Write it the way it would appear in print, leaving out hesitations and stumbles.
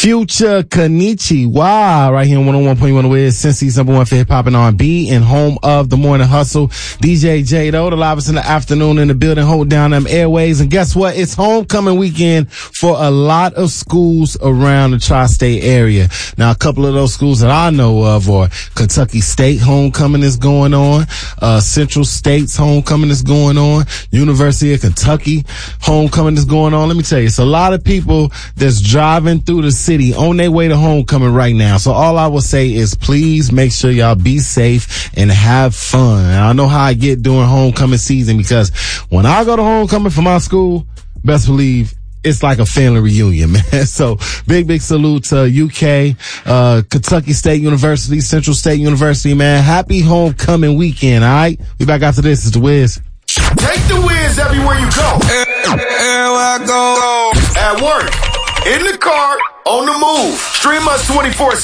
Future Konnichiwa right here on 101.1 Wiz, Cincy's number one for hip hop and R&B and home of the morning hustle. DJ J-Do, the livest in the afternoon in the building, hold down them airways. And guess what? It's homecoming weekend for a lot of schools around the tri-state area. Now, a couple of those schools that I know of are Kentucky State homecoming is going on. Central State's homecoming is going on. University of Kentucky homecoming is going on. Let me tell you, it's a lot of people that's driving through the city on their way to homecoming right now. So all I will say is please make sure y'all be safe and have fun. And I know how I get during homecoming season because when I go to homecoming for my school, best believe it's like a family reunion, man. So big salute to UK, Kentucky State University, Central State University, man. Happy homecoming weekend, all right? We back after this. It's the Wiz. Take the Wiz everywhere you go. Everywhere I go. At work, in the car, on the move. Stream us 24/7.